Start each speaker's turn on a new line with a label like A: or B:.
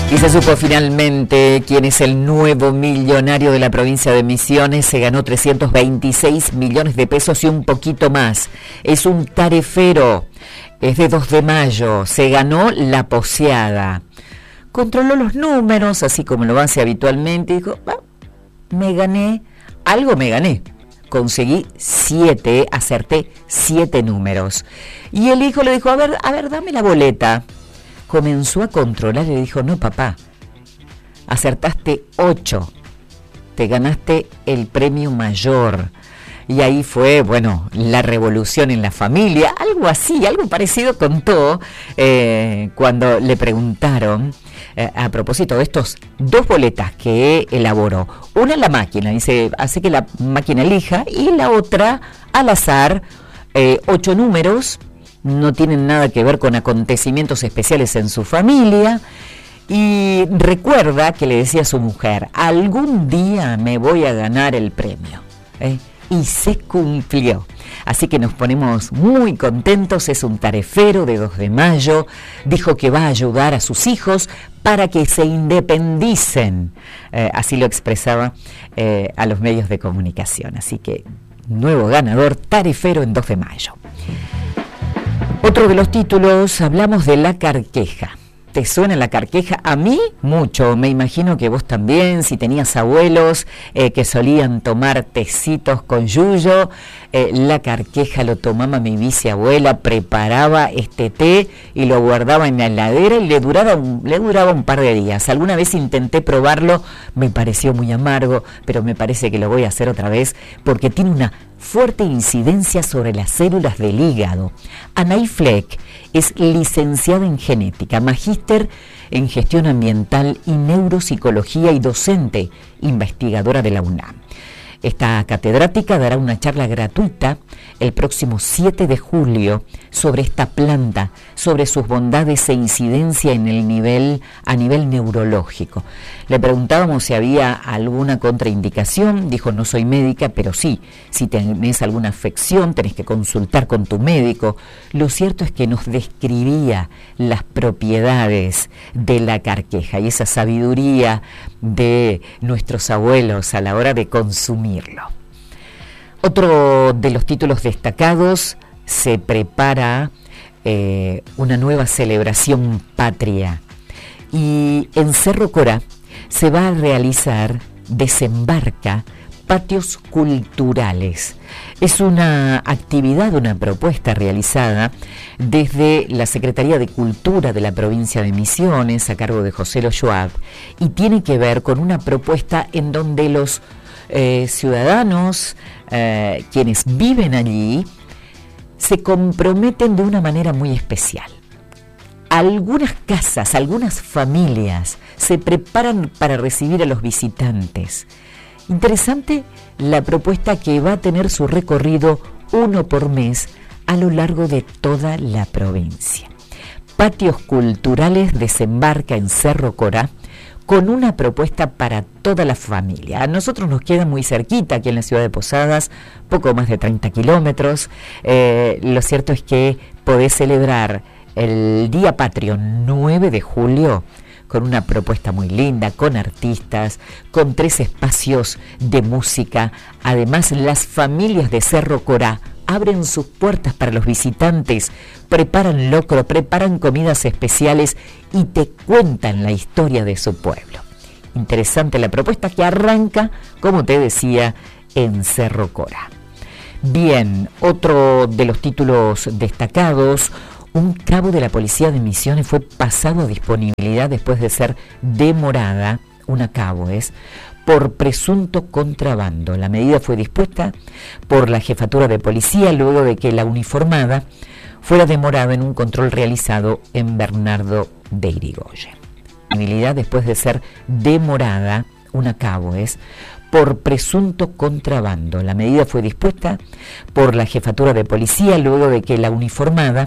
A: Y se supo finalmente quién es el nuevo millonario de la provincia de Misiones. Se ganó 326 millones de pesos y un poquito más. Es un tarefero, es de 2 de mayo, se ganó la poseada. Controló los números, así como lo hace habitualmente, y dijo, me gané, algo me gané. Conseguí 7, acerté 7 números. Y el hijo le dijo, a ver, dame la boleta. Comenzó a controlar y le dijo, no papá, acertaste 8, te ganaste el premio mayor. Y ahí fue, bueno, la revolución en la familia, algo así, algo parecido contó cuando le preguntaron, a propósito de estos 2 boletas que elaboró. Una en la máquina, dice, hace que la máquina elija, y la otra al azar, 8 números, no tienen nada que ver con acontecimientos especiales en su familia, y recuerda que le decía a su mujer, algún día me voy a ganar el premio, y se cumplió. Así que nos ponemos muy contentos. Es un tarefero de 2 de mayo, dijo que va a ayudar a sus hijos para que se independicen, así lo expresaba a los medios de comunicación. Así que nuevo ganador, tarefero en 2 de mayo. Otro de los títulos, hablamos de la carqueja. ¿Te suena la carqueja? A mí mucho, me imagino que vos también, si tenías abuelos que solían tomar tecitos con yuyo, la carqueja lo tomaba mi bisabuela, preparaba este té y lo guardaba en la heladera y le duraba un par de días. Alguna vez intenté probarlo, me pareció muy amargo, pero me parece que lo voy a hacer otra vez porque tiene una fuerte incidencia sobre las células del hígado. Anaí Fleck es licenciada en genética, magíster en gestión ambiental y neuropsicología y docente investigadora de la UNAM. Esta catedrática dará una charla gratuita el próximo 7 de julio sobre esta planta, sobre sus bondades e incidencia a nivel neurológico. Le preguntábamos si había alguna contraindicación, dijo no soy médica, pero sí, si tenés alguna afección tenés que consultar con tu médico. Lo cierto es que nos describía las propiedades de la carqueja y esa sabiduría de nuestros abuelos a la hora de consumirlo. Otro de los títulos destacados, se prepara una nueva celebración patria y en Cerro Corá se va a realizar Desembarca Patios Culturales. Es una actividad, una propuesta realizada desde la Secretaría de Cultura de la provincia de Misiones a cargo de José Lo Schwab y tiene que ver con una propuesta en donde los ciudadanos, quienes viven allí, se comprometen de una manera muy especial. Algunas casas, algunas familias se preparan para recibir a los visitantes. Interesante la propuesta que va a tener su recorrido 1 por mes a lo largo de toda la provincia. Patios Culturales Desembarca en Cerro Corá con una propuesta para toda la familia. A nosotros nos queda muy cerquita, aquí en la ciudad de Posadas, poco más de 30 kilómetros. Lo cierto es que podés celebrar el Día Patrio 9 de julio con una propuesta muy linda, con artistas, con 3 espacios de música. Además, las familias de Cerro Corá abren sus puertas para los visitantes, preparan locro, preparan comidas especiales y te cuentan la historia de su pueblo. Interesante la propuesta que arranca, como te decía, en Cerro Corá. Bien, otro de los títulos destacados, un cabo de la Policía de Misiones fue pasado a disponibilidad después de ser demorada, una cabo es, por presunto contrabando. La medida fue dispuesta por la Jefatura de Policía luego de que la uniformada fuera demorada en un control realizado en Bernardo de Irigoyen. Después de ser demorada, una cabo es, por presunto contrabando. La medida fue dispuesta por la Jefatura de Policía luego de que la uniformada